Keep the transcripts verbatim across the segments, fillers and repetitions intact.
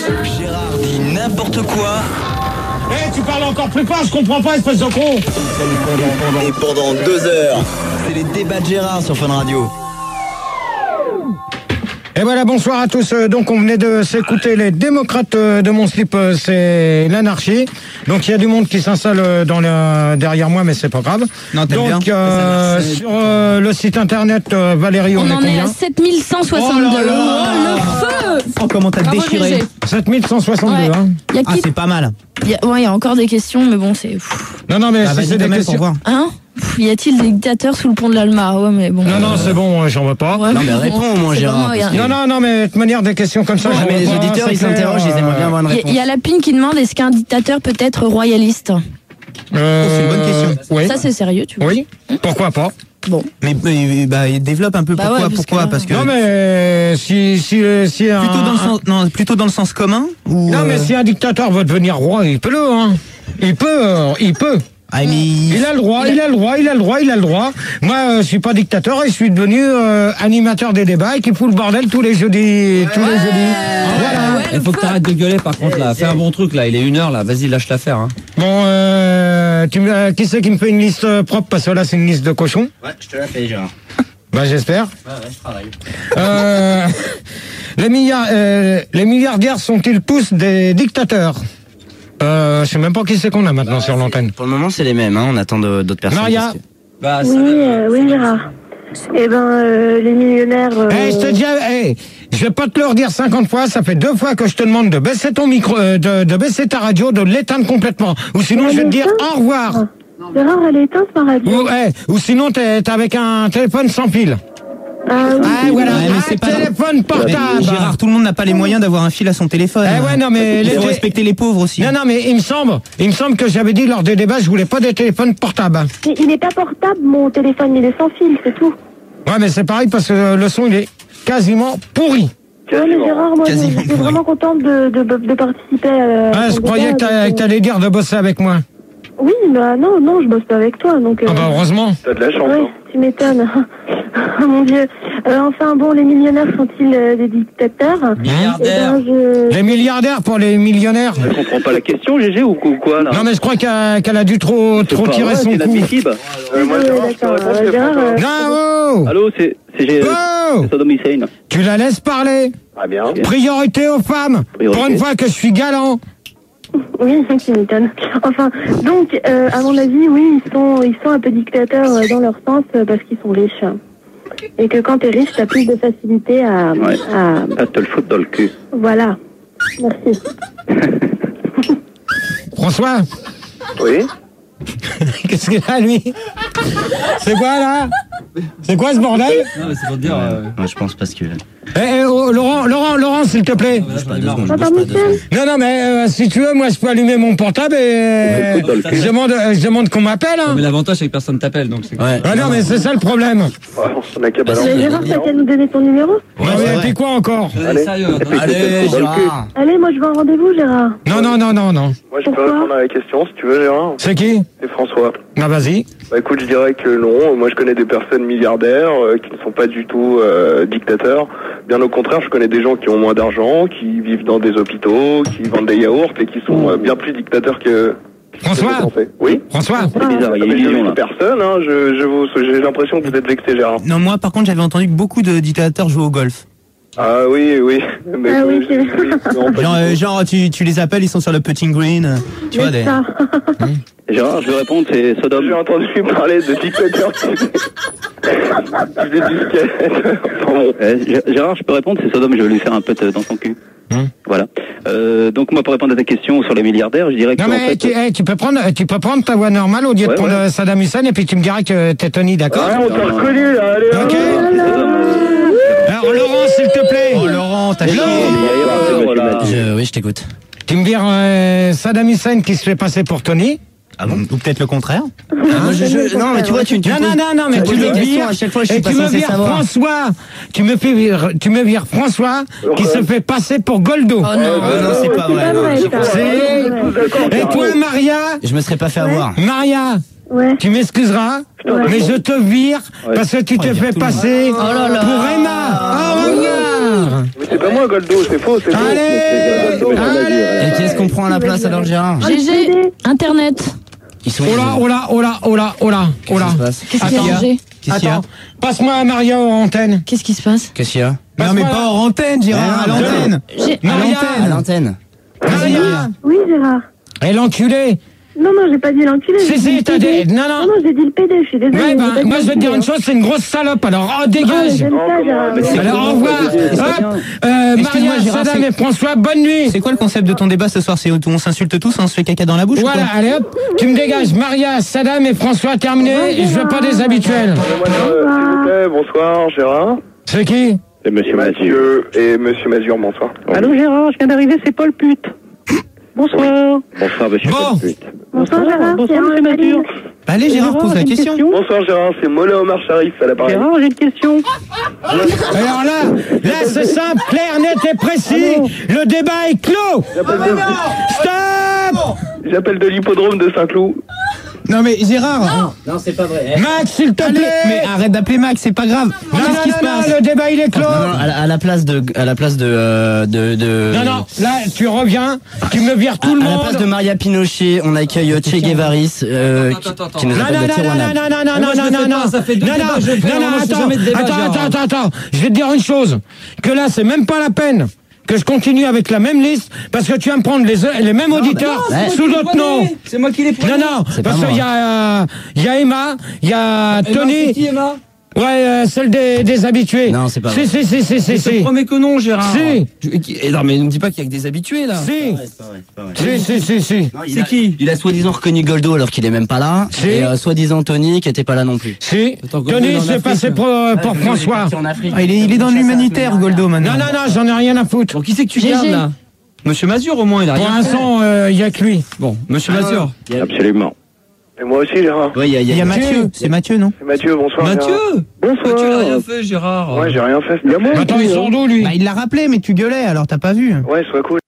Gérard dit n'importe quoi. Eh, hey, tu parles encore plus fort, je comprends pas, espèce de con. Et pendant deux heures, c'est les débats de Gérard sur Fun Radio. Et voilà, bonsoir à tous. Donc on venait de s'écouter les démocrates de mon slip, c'est l'anarchie. Donc il y a du monde qui s'installe dans la... derrière moi, mais c'est pas grave. Non, t'aimes Donc bien. euh, sur euh, le site internet euh, Valérie, on, on est en combien? est à sept mille cent soixante-deux. Oh là là. Oh, le feu. Oh, comment t'as Bravo, déchiré. G G. sept mille cent soixante-deux, Ouais. hein. Y a Ah, qui... c'est pas mal. y a... Ouais, il y a encore des questions, mais bon, c'est... Non, non, mais Ah, si vas-y, c'est des quand même, pour questions... voir. Hein? Pff, y a-t-il des dictateurs sous le pont de l'Alma? Ouais, mais bon... Non, non, c'est bon, j'en veux pas. Ouais, Non, mais bon, réponds au moins, c'est Gérard, vraiment- y a- Non, non, non, mais de toute manière, des questions comme ça... Non, j'en mais veux les pas, auditeurs, c'est ils clair, s'interrogent, ils aimeraient bien avoir une Il y, réponse. a- y a Lapine qui demande, est-ce qu'un dictateur peut être royaliste? Euh, Oh, c'est une bonne question. Oui. Ça, c'est sérieux, tu vois. Oui, pourquoi pas? Bon. Mais, mais bah, développe un peu Bah pourquoi, ouais, parce pourquoi, que- parce que Non, mais si, si, si un... plutôt dans le sens, non, plutôt dans le sens commun ou Non, mais euh, si un dictateur veut devenir roi, il peut le, hein. Il peut, euh, il peut. ah, mais Il a le droit, il a le droit, il a le droit, il a le droit. Moi, euh, je suis pas dictateur et je suis devenu euh, animateur des débats et qui fout le bordel tous les jeudis, tous les jeudis. Voilà. Ouais, Il faut le que feu. t'arrêtes de gueuler par contre là. Fais un bon truc là, il est une heure là, vas-y lâche l'affaire. Hein. Bon, euh, tu me- euh, qui c'est qui me fait une liste euh, propre parce que là c'est une liste de cochons. Ouais, je te la fais Gérard. Bah j'espère. Ouais, ouais, je travaille. Euh, les, milliards, euh, les milliardaires sont-ils tous des dictateurs? Euh, je sais même pas qui c'est qu'on a maintenant sur l'antenne. Pour le moment, c'est les mêmes, hein. On attend de- d'autres personnes. Maria. parce que- Bah, Oui, ça, euh, oui, Gérard. Eh ben, euh, les millionnaires... euh, Eh, je te dis, eh, je vais pas te le redire cinquante fois, ça fait deux fois que je te demande de baisser ton micro, euh, de, de baisser ta radio, de l'éteindre complètement. Ou sinon, je vais te dire au revoir. Gérard, elle est éteinte, ma radio. Ou, eh, ou sinon, t'es t'es avec un téléphone sans fil. Ah, oui. Ah, voilà, Ouais, mais un c'est pas- téléphone Mais portable. Gérard, tout le monde n'a pas les moyens d'avoir un fil à son téléphone. Eh ouais, non, mais il les faut té- respecter les pauvres aussi. Non, non, mais il me semble, il me semble que j'avais dit lors des débats, je voulais pas des téléphones portables. Mais il n'est pas portable, mon téléphone, il est sans fil, c'est tout. Ouais, mais c'est pareil parce que le son, il est quasiment pourri. Ouais, mais Gérard, moi, je Quasiment suis pourri. vraiment contente de, de, de participer à... Ah, je croyais que t'a- que t'allais dire de bosser avec moi. Oui, bah non, non, je bosse pas avec toi, donc... euh, Ah bah heureusement. T'as de la chance, ouais, hein. tu m'étonnes. Oh mon Dieu. Euh, enfin, bon, les millionnaires sont-ils euh, des dictateurs? milliardaire. Eh ben, je... Les milliardaires pour les millionnaires. Je comprends pas la question, G G, ou ou quoi, là? Non mais je crois qu'elle qu'elle a dû trop C'est trop pas tirer vrai, son c'est coup. inadmissible. Euh, moi, Ouais, Gérard, je te d'accord, réponds, euh, c'est Gérard, François. euh, Non, oh, Allô, c'est c'est G- oh, c'est Saddam Hussein. tu la laisses parler. Ah bien. Priorité aux femmes. Priorité. Pour une fois que je suis galant. Oui, tu m'étonnes. Enfin, donc, euh, à mon avis, oui, ils sont, ils sont un peu dictateurs euh, dans leur sens euh, parce qu'ils sont riches. Et que quand t'es riche, t'as plus de facilité à, Ouais. à... À te le foutre dans le cul. Voilà. Merci. François, Oui. qu'est-ce qu'il a lui? C'est quoi là? C'est quoi ce bordel? Non, mais c'est pour te dire. Euh... Moi, je pense parce que. Eh, eh, oh, Laurent, Laurent, Laurent, s'il te plaît. là, j'en ai deux marre. secondes. Papa Michel, Non, non, mais euh, si tu veux, moi je peux allumer mon portable et euh, écoute, dans le cul. je demande, euh, je demande qu'on m'appelle. Hein. Mais l'avantage c'est que personne t'appelle donc c'est. Ouais. Ah non, mais c'est ça le problème. Ouais, on a qu'à balancer. mais Gérard, t'as qu'à nous donner ton numéro? Ouais, c'est mais vrai. puis quoi encore? Allez, sérieux. non, mais- Allez, Dans le cul. Gérard. Allez, moi je veux un rendez-vous, Gérard. Non, non, non, non, non. Moi, je peux Pourquoi répondre à la question, si tu veux, Gérard. C'est qui? C'est François. Ah, vas-y. Bah écoute, je dirais que non. Moi, je connais des personnes milliardaires euh, qui ne sont pas du tout euh, dictateurs. Bien au contraire, je connais des gens qui ont moins d'argent, qui vivent dans des hôpitaux, qui vendent des yaourts et qui sont euh, bien plus dictateurs que... que François les Français. Oui. François? C'est bizarre, il y a une illusion là. Personne, hein. Je, je vous, j'ai l'impression que vous êtes vexé, Gérard. Non, moi, par contre, j'avais entendu que beaucoup de dictateurs jouaient au golf. Ah oui, oui. Mais Ah oui, je- c'est- oui, non, pas Genre, du euh, tout. genre tu, tu les appelles, ils sont sur le putting green. euh, Tu vois, Mais des... ça. Gérard, je vais répondre, c'est Sodome. J'ai entendu parler de dictateurs qui faisaient qui faisaient du skate. Enfin bon. Gérard, je peux répondre, c'est Sodome, je vais lui faire un pote dans son cul. Hum. Voilà. Euh, donc moi, pour répondre à ta question sur les milliardaires, je dirais que Non, en mais fait... tu, eh, tu peux prendre, tu peux prendre ta voix normale au lieu de Ouais, prendre ouais. euh, Saddam Hussein et puis tu me diras que t'es Tony, d'accord? Ah, on t'a reconnu, là, allez, Ok. Alors, Laurent, s'il te plaît. Oh, Laurent, t'as chié. Voilà. Je- Oui, je t'écoute. Tu me dis euh, Saddam Hussein qui se fait passer pour Tony? Ah bon? Ou peut-être le contraire. Ah, moi, je- je- Non, mais tu vois, tu. tu Non, poses- non, non, non, mais tu tu poses me des questions, vires, à chaque fois, je et suis pas tu me censé vires savoir. François, tu me fais vire, tu me vires François, qui se fait passer pour Goldo. Oh non. Oh non, c'est pas vrai. non. vrai, ça. C'est, et toi, Maria, Je me serais pas fait avoir. Maria, Ouais. tu m'excuseras, mais je te vire parce que tu t'es fait passer Oh là là. pour Emma. Au revoir. Mais c'est pas moi, Goldo, c'est faux, c'est faux. Allez, C'est allez. Et qu'est-ce qu'on prend à la place alors, Gérard? G G, Internet. Ils sont Oh là, oh là, oh là, oh là, oh là, oh là. Qu'est-ce qu'il y a, Attends. G Qu'est-ce qu'il y a? Attends, passe-moi à Maria en antenne. Qu'est-ce qui se passe? Qu'est-ce qu'il y a? Non, Passe-moi mais là. pas hors antenne, Gérard, à Ah, l'antenne. J'ai- Maria, À l'antenne. Maria. Oui, Gérard. Et l'enculé. Non, non, j'ai pas dit l'enculé. Si, j'ai dit si, le t'as P D. des... Non, Non, non. non, j'ai dit le P D, je suis désolée. Ouais, j'ai ben, pas dit moi je vais te dire l'enculé, une chose, c'est une grosse salope, alors oh, hein. Ah, dégage. j'aime ça, Gérard. Mais Alors au revoir. Hop, euh, Excuse-moi, Maria, Gérard, Saddam c'est- et François, bonne nuit. C'est quoi le concept de ton débat ce soir? C'est où on s'insulte tous, on se fait caca dans la bouche? ou Voilà, quoi allez hop, tu me dégages. Maria, Saddam et François, terminé. Et je veux pas des habituels. Moi, euh, s'il vous plaît, bonsoir, Gérard. C'est qui? C'est Monsieur Mathieu. Et Monsieur Mazur, bonsoir. Allô Gérard, je viens d'arriver, c'est Paul Pute. Bonsoir. Bonsoir, Monsieur Bon. Bonsoir, Gérard. Bonsoir, c'est monsieur Anne Mathieu. Aline. Allez, Gérard, pose j'ai la une question. Bonsoir, Gérard, c'est Mola Omar Sharif à l'appareil. Gérard, j'ai une question. Alors là, là c'est simple, clair, net et précis. Le débat est clos. J'appelle de- Stop. J'appelle de l'hippodrome de Saint-Cloud. Non, mais Gérard. Non, c'est pas vrai. Max, s'il te Allez, plaît. mais arrête d'appeler Max, c'est pas grave. Non, Qu'est-ce qui non, se non, passe? non, le débat il est clos. Non, non, à la, à la place de, à la place de, euh, de, de. Non, non, là, tu reviens, tu me vires tout le À la monde. place de Maria Pinochet, on accueille euh, Che Guevaris, euh, Attends, attends, attends. qui nous Non, appelle non, de non, non, Tijuana. non, non, non, Mais moi, non, je non, le fais non, pas, ça fait deux non, débats, non, je le fais, non, non, moi, je fais attends, jamais de débat, attends, Gérard. attends, attends, attends, je vais te dire une chose, que là, c'est même pas la peine que je continue avec la même liste, parce que tu vas me prendre les, les mêmes auditeurs bah, sous d'autres noms. C'est moi qui l'ai pris. Non, non, C'est pas parce moi. qu'il y a, euh, il y a Emma, il y a C'est Tony, qui, Emma? ouais, euh, celle des, des habitués. Non, c'est pas Si, vrai. si, si, si, si, Je te si. promets que non, Gérard. Si. Tu- qui- eh, Non, mais ne me dis pas qu'il y a que des habitués, là. Si, C'est pas vrai, c'est pas vrai. si, si, si, si. Non, il C'est a- qui? Il a soi-disant reconnu Goldo alors qu'il est même pas là. Si. Et euh, soi-disant Tony qui était pas là non plus. Si. Attends, Goldo, Tony, il est en c'est Afrique, passé hein. pour, euh, pour François. En Afrique. Ah, il, est, il est dans l'humanitaire, Goldo, maintenant. Non, non, non, j'en ai rien à foutre. Bon, qui c'est que tu G G. gardes, là? Monsieur Mazur, au moins, il a Pour rien fait. l'instant, il y a que lui. Bon, Monsieur Ah, Mazur. Il y a, Absolument. Et moi aussi, Gérard. ouais, il y a, il y a- Il y a Mathieu, c'est Mathieu, non? C'est Mathieu, bonsoir. Mathieu Gérard. Mathieu, il a rien fait, Gérard. Ouais, j'ai rien fait. Il y a moi. Attends, ils sont d'où, lui? Bah, il l'a rappelé, mais tu gueulais, alors t'as pas vu. Ouais, sois cool.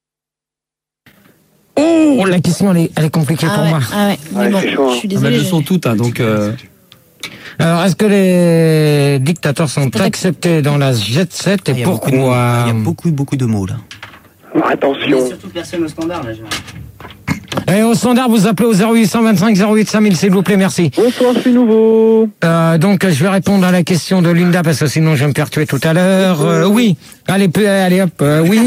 Oh, la question, elle est, elle est compliquée Ah pour ouais, moi. ah ouais. Mais Ouais, bon, c'est chaud, hein. je suis Ah, bah, désolée. elles sont toutes, hein, donc... euh, Alors, est-ce que les dictateurs sont peut-être- acceptés dans la jet set et Il y a beaucoup de mots. pourquoi? Il y a beaucoup, beaucoup de mots, là. Attention. surtout personne au standard là, Gérard. Et au standard, vous appelez au zéro huit cent vingt-cinq zéro huit cinq mille, s'il vous plaît, merci. Bonsoir, je suis nouveau. Euh, donc, je vais répondre à la question de Linda, parce que sinon, je vais me faire tuer tout à l'heure. Euh, oui. Allez, peu- allez, hop, euh, oui.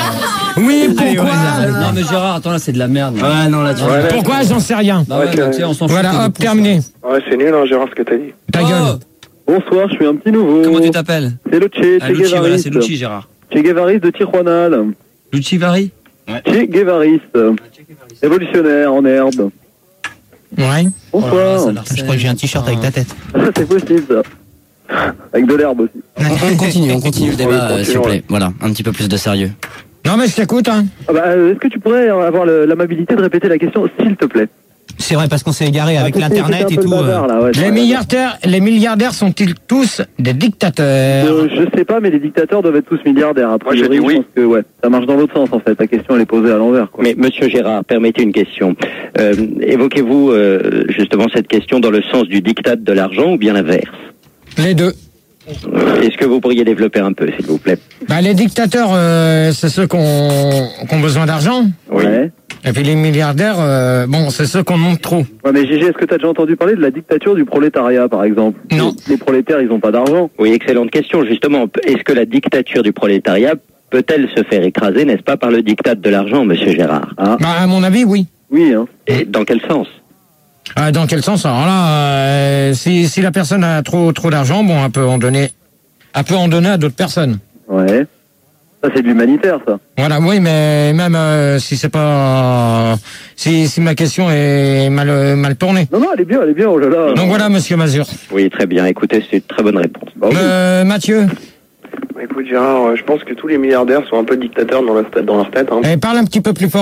Oui, pourquoi? Non, mais Gérard, attends, là, c'est de la merde. là. Ouais, non, là, tu Ouais, Pourquoi? J'en sais rien. Bah ouais, Ouais, bah, tu sais, on s'en fout. Voilà, hop, terminé. Ouais, c'est nul, hein, Gérard, ce que t'as dit. Ta gueule. Bonsoir, je suis un petit nouveau. Comment tu t'appelles? C'est Luchi, Ah, Che Lucci, voilà, Guevaris. c'est Lucci, Gérard. Che Guevaris de Tijuana. Lucci Vari? Che Guevaris. Révolutionnaire en herbe. Ouais. Bonsoir. Oh là là, ça a l'air Je crois que j'ai un t-shirt avec ta tête. C'est possible ça. Avec de l'herbe aussi. On, on continue, on continue le débat, Oui, euh, s'il vous continuons. plaît. Voilà, un petit peu plus de sérieux. Non, mais je t'écoute, hein. Ah bah, euh, est-ce que tu pourrais avoir le- l'amabilité de répéter la question, s'il te plaît? C'est vrai, parce qu'on s'est égaré avec Ah, c'était- l'internet c'était et un peu tout. le bazar, euh. là, ouais, Les ouais. milliardaires, les milliardaires sont-ils tous des dictateurs? Euh, je sais pas, mais les dictateurs doivent être tous milliardaires. A Moi, je priori, dis oui. pense que ouais, ça marche dans l'autre sens en fait. La question elle est posée à l'envers. Quoi. Mais Monsieur Gérard, permettez une question. Euh, évoquez-vous euh, justement cette question dans le sens du diktat de l'argent ou bien l'inverse? Les deux. Est-ce que vous pourriez développer un peu, s'il vous plaît? Bah, les dictateurs, euh, c'est ceux qui ont, qui ont besoin d'argent. Oui. Ouais. Et puis les milliardaires, euh, bon, c'est ceux qu'on monte trop. Ouais, mais Gégé, est-ce que tu as déjà entendu parler de la dictature du prolétariat, par exemple? Non. Les, les prolétaires, ils ont pas d'argent. Oui, excellente question. Justement, est-ce que la dictature du prolétariat peut-elle se faire écraser, n'est-ce pas, par le diktat de l'argent, Monsieur Gérard? Ah. Bah, à mon avis, oui. Oui, hein. Et dans quel sens? Euh, dans quel sens? Alors là, euh, si, si la personne a trop, trop d'argent, bon, elle peut en donner, elle peut en donner à d'autres personnes. Ouais. Ça, c'est de l'humanitaire, ça. Voilà, oui, mais même euh, si c'est pas, si, si ma question est mal, mal tournée. Non, non, elle est bien, elle est bien, oh là là. Donc voilà, Monsieur Mazur. Oui, très bien. Écoutez, c'est une très bonne réponse. Bah oui. Euh, Mathieu, Écoute, Gérard, euh, je pense que tous les milliardaires sont un peu dictateurs dans leur tête. Dans leur tête hein. eh, parle un petit peu plus fort.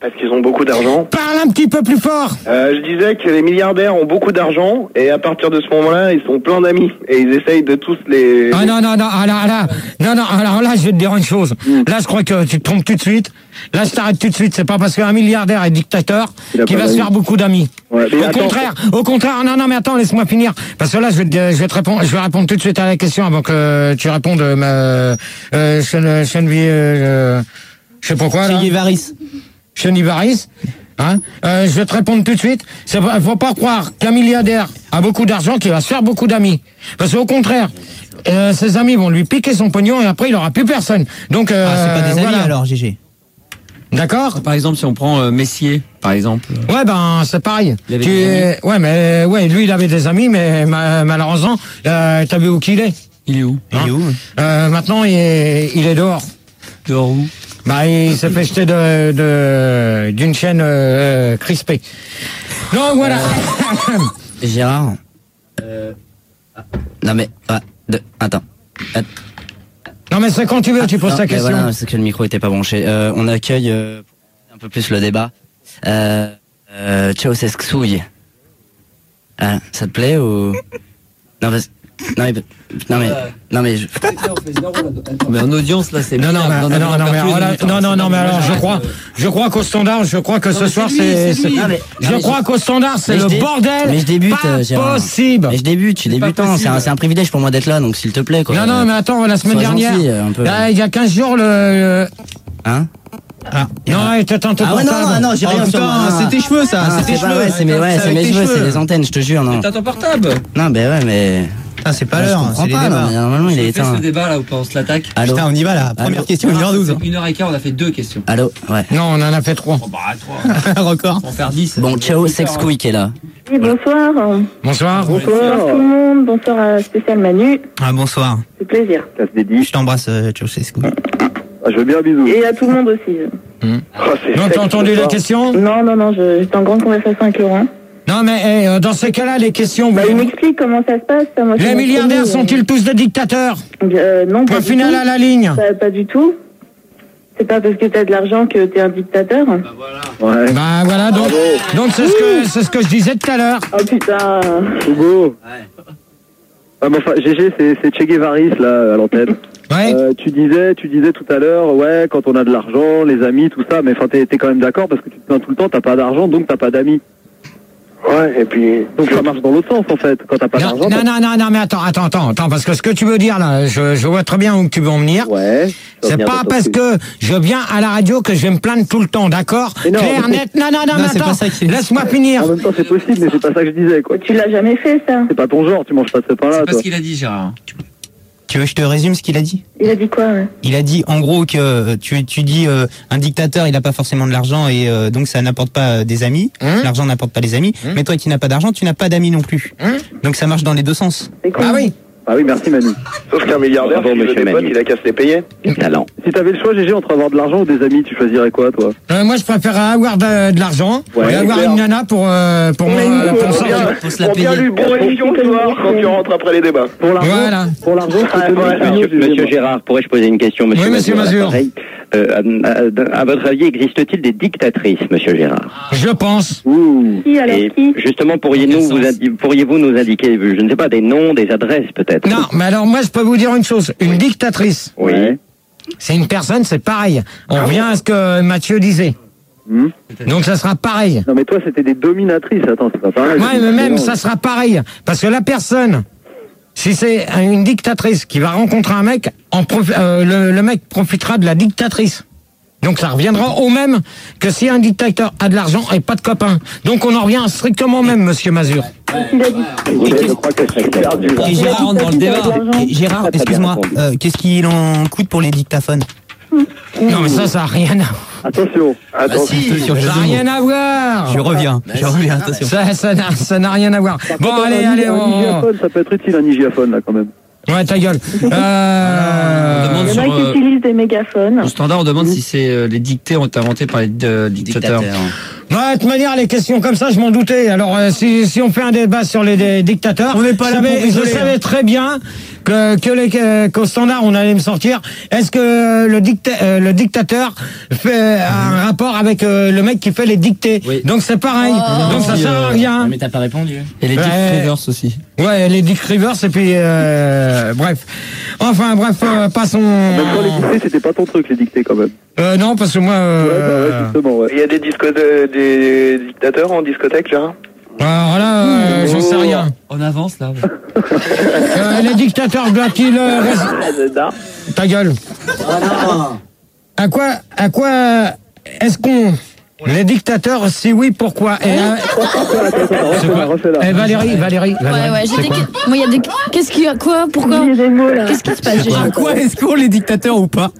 Parce qu'ils ont beaucoup d'argent. Parle un petit peu plus fort. Euh, je disais que les milliardaires ont beaucoup d'argent et à partir de ce moment-là, ils sont pleins d'amis et ils essayent de tous les... Ah non, non, non, alors là, non, non, alors là, je vais te dire une chose. Mm. Là, je crois que tu te trompes tout de suite. Là, je t'arrête tout de suite. C'est pas parce qu'un milliardaire est dictateur qu'il va se faire beaucoup d'amis. Ouais, au attends, contraire, au contraire, non, non, mais attends, laisse-moi finir. Parce que là, je vais te, je vais te répondre, je vais répondre tout de suite à la question avant que tu répondes, euh, euh, Chenevier, euh, je sais pas quoi, là. Chenevaris. Chenevaris. Hein euh, je vais te répondre tout de suite. Il ne faut pas croire qu'un milliardaire a beaucoup d'argent qu'il va se faire beaucoup d'amis. Parce qu'au contraire, euh, ses amis vont lui piquer son pognon et après il n'aura plus personne. Donc, euh, ah, c'est pas des amis voilà. alors, G G. D'accord. Par exemple, si on prend euh, Messier, par exemple. Ouais, ben c'est pareil. Il avait tu... des amis. Ouais, mais ouais, lui il avait des amis, mais ma... malheureusement, euh, t'as vu où qu'il est? Il est où? Hein Il est où? euh, Maintenant, il est, il est dehors. Dehors où? Bah, il s'est fait jeter de, de, d'une chaîne euh, crispée. Donc voilà. Euh, Gérard. Euh, non mais, ah, de, attends. Att... Non mais c'est quand tu veux, ah, tu poses non, ta question. Voilà, c'est que le micro était pas branché. Euh, on accueille euh, un peu plus le débat. Euh, euh, Ceausescu. Ah, ça te plaît ou non, parce... non mais non mais non mais je... mais en audience là c'est non non mais, non non non mais alors, là, non non non mais alors je crois je crois qu'au standard je crois que non, ce soir c'est je crois qu'au standard c'est le bordel. Mais je débute, pas Gérard. Possible. Mais je débute, je suis débutant, c'est un, c'est un privilège pour moi d'être là, donc s'il te plaît quoi. Non non mais attends, la semaine dernière gentil, un peu. Là, il y a quinze jours le hein. Ah, non, et t'attends ah ouais, non, non, non, j'ai rien oh, sur moi. C'est tes cheveux, ça, ah, c'est tes cheveux. Ouais, c'est mes, ouais, c'est mes cheveux, c'est les antennes, je te jure, non. T'as ton portable. Non, ben ouais, mais. Ah, c'est pas l'heure, c'est les pas, débats. Non, normalement, il est éteint. On fait ce débat là où on se l'attaque. Putain, on y va là. Première question, une heure douze. Une heure et quart, on a fait deux questions. Allô, ouais. Non, on en a fait trois. Oh, bah, trois. Record. On va faire dix. Bon, ciao, Sexquy qui est là. Oui, bonsoir. Bonsoir. Bonsoir. Bonsoir tout le monde. Bonsoir à Spécial Manu. Ah, bonsoir. C'est plaisir. Je t'embrasse, Ceausescu. Ah, je veux bien un bisou. Et à tout le monde aussi. Mmh. Oh, non, t'as entendu la question? Non, non, non, je, j'étais en grande conversation avec Laurent. Non, mais hey, dans ces cas-là, les questions... Bah, il m'explique comment ça se passe. Ça, moi, les milliardaires sont-ils euh... tous des dictateurs? euh, Non, pas Point du final tout. à la ligne. Pas, pas du tout. C'est pas parce que t'as de l'argent que t'es un dictateur. Bah voilà. Ouais. Bah voilà, donc donc c'est ce que c'est ce que je disais tout à l'heure. Oh putain. Hugo. Ouais. Ah, mais enfin, G G, c'est, c'est Che Guevaris là à l'antenne. Ouais. Euh, tu disais, tu disais tout à l'heure, ouais, quand on a de l'argent, les amis, tout ça, mais enfin, t'es, t'es quand même d'accord parce que tu te plains tout le temps, t'as pas d'argent, donc t'as pas d'amis. Ouais, et puis... Donc ça marche dans l'autre sens, en fait, quand t'as pas non, d'argent. Non, non, non, non, mais attends, attends, attends, attends, parce que ce que tu veux dire, là, je, je vois très bien où tu veux en venir. Ouais. C'est pas parce que je viens à la radio que je vais me plaindre tout le temps, d'accord? Clair, net, non, non, non, non mais attends, laisse-moi finir. En même temps, c'est possible, mais c'est pas ça que je disais, quoi. Tu l'as jamais fait, ça? C'est pas ton genre, tu manges pas de ce pain-là, C'est toi. pas ce qu'il a dit, Gérard. Tu veux que je te résume ce qu'il a dit? Il a dit quoi, ouais? Il a dit en gros que euh, tu, tu dis euh, un dictateur il a pas forcément de l'argent et euh, donc ça n'apporte pas euh, des amis. Hein? L'argent n'apporte pas les amis. Hein? Mais toi qui n'as pas d'argent, tu n'as pas d'amis non plus. Hein? Donc ça marche dans les deux sens. Ah oui. Ah oui, merci Manu. Sauf qu'un milliardaire, bon, si il veut des potes, il a qu'à se les payer. Talent. Si t'avais le choix, G G, entre avoir de l'argent ou des amis, tu choisirais quoi, toi? euh, Moi, je préfère avoir de, de l'argent ouais, et avoir clair. Une nana pour euh, pour ouais, moi, pour, pour, pour, bien, pour se la payer. Pour bien lui bourrer le fion ce soir quand tu rentres après les débats. Pour l'argent. Voilà. Pour l'argent. Ah, ouais, monsieur, monsieur Gérard, pourrais-je poser une question, monsieur? Oui, monsieur Mazur. Euh, à, à votre avis, existe-t-il des dictatrices, monsieur Gérard? Je pense. Ouh. Qui, alors, et qui justement, pourriez-nous vous indi- pourriez-vous nous indiquer, je ne sais pas, des noms, des adresses peut-être? Non, mais alors moi je peux vous dire une chose. Une dictatrice, oui, c'est une personne, c'est pareil. On revient à ce que Mathieu disait. Mmh. Donc ça sera pareil. Non mais toi c'était des dominatrices, attends, c'est pas pareil. Ouais, mais même ça sera pareil. Parce que la personne... Si c'est une dictatrice qui va rencontrer un mec, en profi- euh, le, le mec profitera de la dictatrice. Donc ça reviendra au même que si un dictateur a de l'argent et pas de copains. Donc on en revient strictement au même, monsieur Mazur. je crois que c'est clair. Et Gérard rentre dans le débat. Et Gérard, excuse-moi, euh, qu'est-ce qu'il en coûte pour les dictaphones? Non mais ça, ça n'a rien à... Attention, attention, si, ça n'a rien à voir. Je reviens, je reviens, attention. Ça, ça, n'a, ça n'a rien à voir. Bon, contre, allez, un, allez, un on... hygiaphone, ça peut être utile un hygiaphone là quand même. Ouais, ta gueule. Euh... Il y en a qui utilisent des mégaphones. Au standard, on demande mmh. si c'est euh, les dictées ont été inventées par les euh, dictateurs. Ouais, de toute manière, les questions comme ça, je m'en doutais. Alors, euh, si, si on fait un débat sur les, les dictateurs, on n'est pas là savais, pour rigoler, je savais hein. très bien que, que les, que, qu'au standard on allait me sortir. Est-ce que le, dicta, euh, le dictateur fait un rapport avec euh, le mec qui fait les dictées? Oui. Donc c'est pareil. Oh. Donc ça sert à rien. Mais t'as pas répondu. Et les Ouais. Dick Rivers aussi. Ouais, les Dick Rivers et puis euh, bref. Enfin bref, euh, passons. Même quand les dictées, c'était pas ton truc, les dictées quand même. Euh, non, parce que moi. Euh, ouais, bah ouais, justement, ouais. Il y a des disco de, des dictateurs en discothèque, Gérard? Alors là, euh, j'en sais rien. On avance là. Euh, les dictateurs doivent-ils euh, rest- Ta gueule. À quoi, à quoi est-ce qu'on les dictateurs, si oui, pourquoi? Et là, c'est quoi Eh, Valérie, Valérie, Valérie. Ouais, ouais, j'ai c'est des. quoi que- Moi, il y a des. Qu'est-ce qu'il y a? Quoi? Pourquoi? Qu'est-ce qui se passe, Gégé? À quoi est-ce qu'on les dictateurs ou pas?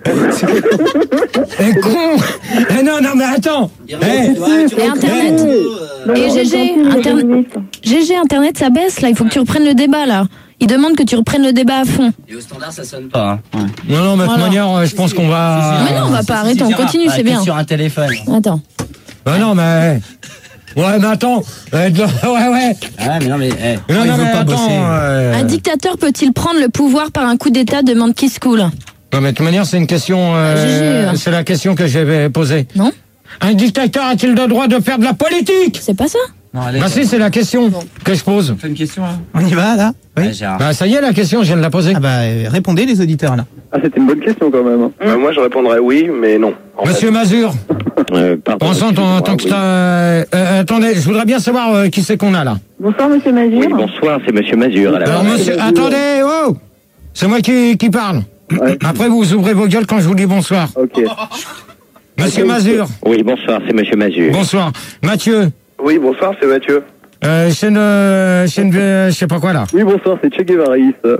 Eh con Eh non, non, mais attends Eh, Et Internet. Et Gégé, Internet. Gégé, Internet, ça baisse là. Il faut que tu reprennes le débat là. Il demande que tu reprennes le débat à fond. Et au standard, ça sonne pas. Hein. Non, non, mais de toute Voilà. manière, euh, je pense qu'on va... Mais non, on va pas arrêter, on continue, c'est bien. Sur un téléphone. Attends. Bah non, mais... Ouais, mais attends euh, Ouais, ouais Ah, mais non, mais. Eh. Non, non, mais pas attends bosser. euh... Un dictateur peut-il prendre le pouvoir par un coup d'État? Demande Kiss Cool. Non, mais de toute manière, c'est une question... Euh, Gégé. c'est la question que j'avais posée. Non? Un dictateur a-t-il le droit de faire de la politique? C'est pas ça? Non, allez, Bah si, c'est la question que je pose. on fait une question là. On y va là? Oui. Ouais, Gérard. Bah ça y est, la question, je viens de la poser. Ah bah euh, répondez les auditeurs là. Ah, c'était une bonne question quand même. Hein. Bah, moi, je répondrais oui, mais non. En Monsieur Mazur, Euh, pardon, pensons en tant que... oui. ça- euh, euh, attendez, je voudrais bien savoir euh, qui c'est qu'on a là. Bonsoir, monsieur Mazur. Oui, bonsoir, c'est Monsieur Mazur à la Alors monsieur, attendez, oh, c'est moi qui, qui parle. Ouais. Après vous ouvrez vos gueules quand je vous dis bonsoir. Ok. Monsieur Mazur, Oui, bonsoir, c'est Monsieur Mazur. bonsoir. Mathieu, Oui, bonsoir, c'est Mathieu. euh, chaîne, euh, chaîne, euh, je sais pas quoi là. Oui, bonsoir, c'est Che Guevara.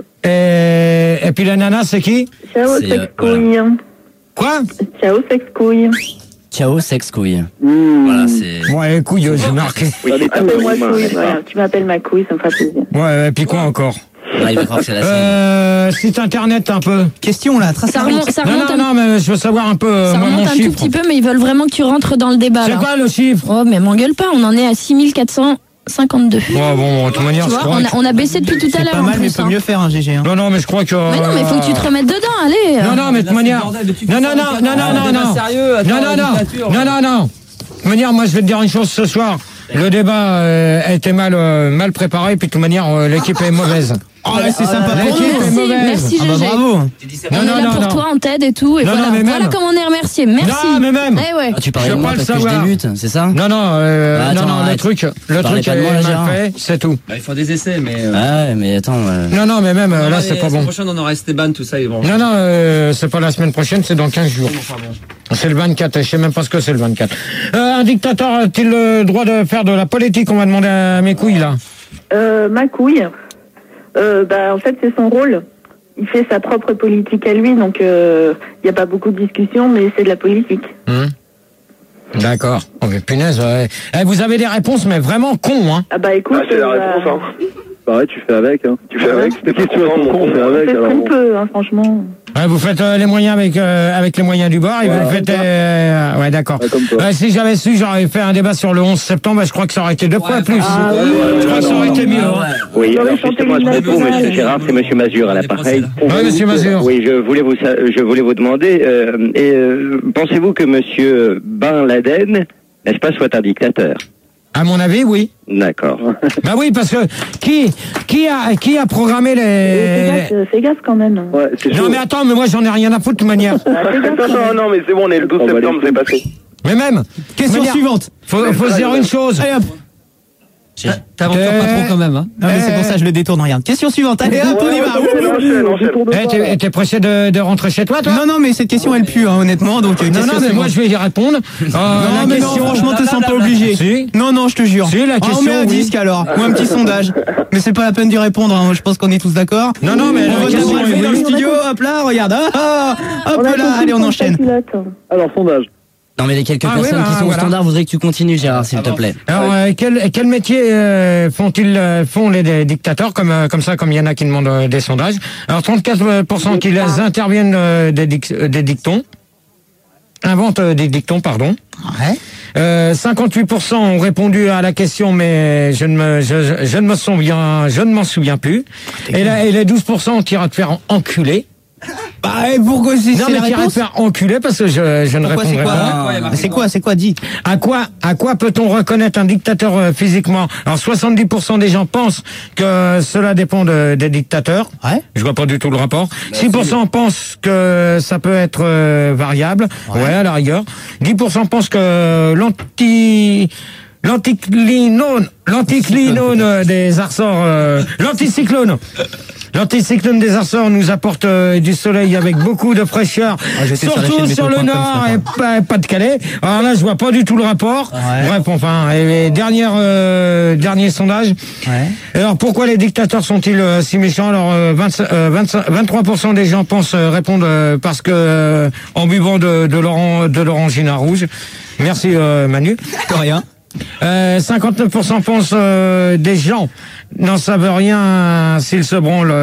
Et, et puis la nana, c'est qui? Ciao, C'est, sex euh, couille. Quoi? Ciao, sex couille. Ciao, sex couille. Mmh. Voilà, c'est. Bon, les couilles, j'ai marqué. Oui, c'est pas Appelle-moi vraiment, couille. n'est-ce pas Voilà, tu m'appelles ma couille, ça me fera plaisir. Ouais, et puis quoi encore? Ah, il va croire que c'est la scène. Euh, site internet un peu. Question là, trace Ça remonte, ça Non, remonte, non, un, non, mais je veux savoir un peu euh, ça moi, remonte mon un tout chiffre. petit peu, mais ils veulent vraiment que tu rentres dans le débat C'est là. quoi le chiffre? Oh, mais m'engueule pas, on en est à six mille quatre cent cinquante-deux. Ouais, bon, de toute manière, Tu je vois, crois on a, que- on a baissé depuis tout à C'est l'heure pas en mal mais plus. peut hein. mieux faire un G G. Hein. Non, non, mais je crois que... Mais non, mais faut que tu te remettes dedans, allez. Non, non, mais de toute manière... Non, non, non, non, non, non, non. Sérieux, Non, non, non, non, non, non. De toute manière, moi, je vais te dire une chose ce soir. Le débat euh, a été mal, euh, mal préparé, puis de toute manière, euh, l'équipe est mauvaise. Oh là c'est sympa pour l'équipe nous. est Merci, mauvaise. merci Ah bah Gégé. bravo. On Non, est non, là non, pour non. toi, on t'aide et tout. Et Non, voilà, non, mais voilà même- comment on est remercié. Merci. Non, mais même. Eh ouais. Ah, tu parlais Je de veux moi pas le parce que je savoir. débute, c'est ça? Non, non, euh, Ah, attends, non, non, le arrête. truc, le Parlais truc pas de est moi, là, mal Gérard. fait, c'est tout. Bah, il faut des essais, mais. euh, Ah, ouais, mais attends. euh, Non, non, mais même, euh, là, allez, c'est pas La bon. semaine prochaine, on aura Esteban, tout ça, ils vont. Non, non, euh, c'est pas la semaine prochaine, c'est dans quinze jours. Enfin, bon. C'est le vingt-quatre, je sais même pas ce que c'est le vingt-quatre. Euh, un dictateur a-t-il le droit de faire de la politique? On va demander à mes couilles, là. Euh, ma couille, euh, bah, en fait, c'est son rôle. Il fait sa propre politique à lui, donc il euh, n'y a pas beaucoup de discussions, mais c'est de la politique. Hum. D'accord. Oh, mais punaise, ouais. Eh, vous avez des réponses, mais vraiment con, hein. Ah bah écoute, Ah, c'est la euh, réponse, hein. Pareil, tu fais avec. Hein. Tu fais avec, Tes questions elles sont con, on fait avec. c'est ce Alors, qu'on bon. peut, hein, franchement. Ouais, vous faites euh, les moyens avec euh, avec les moyens du bord et Ouais, vous faites... Euh, ouais, d'accord. Ouais, comme toi. Ouais, si j'avais su, j'aurais fait un débat sur le onze septembre, je crois que ça aurait été deux fois plus. Ah oui. Je crois que ça aurait été mieux. hein. Oui, Vous alors avez chanté justement, à ce l'hymne propos, national. Monsieur Gérard, c'est Monsieur Mazur à l'appareil. Ouais, monsieur Mazur. Oui, je voulais vous, sa- je voulais vous demander, euh, et, euh, pensez-vous que Monsieur Ben Laden, n'est-ce pas, soit un dictateur? À mon avis, oui. D'accord. Bah oui, parce que qui qui a qui a programmé Et Fais les... gaffe, euh, fais gaffe quand même. Ouais, c'est Non chaud. mais attends, mais moi j'en ai rien à foutre de toute manière. Ah, fais gaffe, Attends, quand même. non, non, mais c'est bon, on est le douze Oh, bah, septembre, les c'est passé. Mais même, Question manière- suivante. faut, faut se dire une chose. Allez hop. T'aventures pas trop quand même, hein. Non mais c'est pour ça que je le détourne, regarde. Question suivante. Allez hop, on y va. Enchaîne, enchaîne. Eh, t'es t'es pressé de, de rentrer chez toi, toi? Non non mais cette question elle pue hein, honnêtement donc euh, Non, question non, mais moi suivante. je vais y répondre. Euh, Non la mais non question- franchement te sens pas obligé. Si. Non non je te jure. Si, la Ah, on question, met un oui. disque alors ou un petit sondage. Mais c'est pas la peine d'y répondre. Hein. Je pense qu'on est tous d'accord. Non, non, mais on la va question, t'arriver oui. dans le studio. Hop là regarde. Ah, hop On a là compris allez on ton enchaîne. pilote. Alors, sondage. Non, mais les quelques Ah oui, personnes bah, qui sont voilà. au standard voudraient que tu continues, Gérard, s'il te plaît. Alors, euh, quel, quel métier euh, font-ils euh, font les des dictateurs comme euh, comme ça, comme il y en a qui demandent euh, des sondages. Alors, trente-quatre pour cent qui les interviennent euh, des, dic- euh, des dictons, inventent euh, des dictons, pardon. Ouais. Euh, cinquante-huit pour cent ont répondu à la question, mais je ne me, je, je, je ne me souviens, je ne m'en souviens plus. Et, là, et les douze pour cent ont tiré à te faire enculer. Bah, pourquoi c'est Non, mais tiré à te faire enculer parce que je, je ne Pourquoi, répondrai c'est quoi, pas. hein C'est quoi, c'est quoi, dis. À quoi, à quoi peut-on reconnaître un dictateur euh, physiquement? Alors, soixante-dix pour cent des gens pensent que cela dépend de, des dictateurs. Ouais. Je vois pas du tout le rapport. Bah, six pour cent si. pensent que ça peut être euh, variable. Ouais. ouais, à la rigueur. dix pour cent pensent que l'anti... L'anticlinone, l'anticlinone des Açores, euh, l'anticyclone. L'anticyclone des Açores nous apporte euh, du soleil avec beaucoup de fraîcheur, ah, surtout sur, sur le nord et pas, pas de Calais. Alors là, je vois pas du tout le rapport. Ouais. Bref, enfin, et les dernières, euh, derniers sondages. Ouais. Alors, pourquoi les dictateurs sont-ils euh, si méchants? Alors, euh, vingt, euh, vingt-cinq, vingt-trois pour cent des gens pensent euh, répondre euh, parce que euh, en buvant de, de l'orange, de l'orangina rouge. Merci euh, Manu. De rien. Euh, cinquante-neuf pour cent pensent euh, des gens n'en savent rien s'ils se branlent